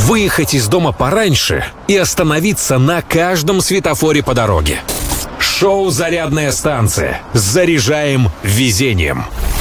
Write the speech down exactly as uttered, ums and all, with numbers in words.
Выехать из дома пораньше и остановиться на каждом светофоре по дороге. Шоу «Зарядная станция». Заряжаем везением.